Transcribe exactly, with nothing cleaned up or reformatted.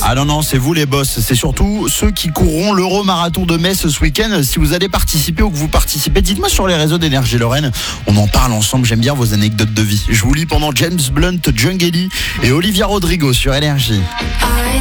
Ah non, non, c'est vous les boss. C'est surtout ceux qui courront l'Euro-Marathon de Metz ce week-end. Si vous allez participer ou que vous participez, dites-moi sur les réseaux d'Énergie Lorraine. On en parle ensemble. J'aime bien vos anecdotes de vie. Je vous lis pendant James Blunt, Jungeli et Olivia Rodrigo sur Énergie.